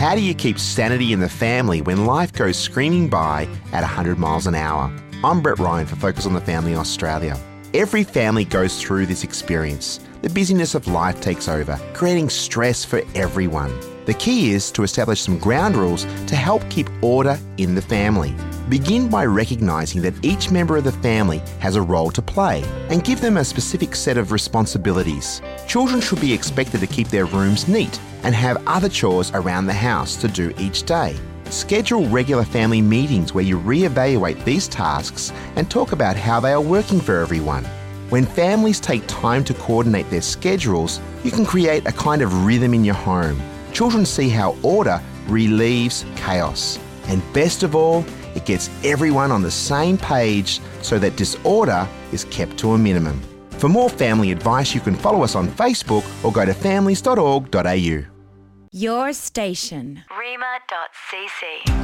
How do you keep sanity in the family when life goes screaming by at 100 miles an hour? I'm Brett Ryan for Focus on the Family Australia. Every family goes through this experience. The busyness of life takes over, creating stress for everyone. The key is to establish some ground rules to help keep order in the family. Begin by recognising that each member of the family has a role to play and give them a specific set of responsibilities. Children should be expected to keep their rooms neat and have other chores around the house to do each day. Schedule regular family meetings where you re-evaluate these tasks and talk about how they are working for everyone. When families take time to coordinate their schedules, you can create a kind of rhythm in your home. Children see how order relieves chaos. And best of all, it gets everyone on the same page so that disorder is kept to a minimum. For more family advice, you can follow us on Facebook or go to families.org.au. Your station. Rima.cc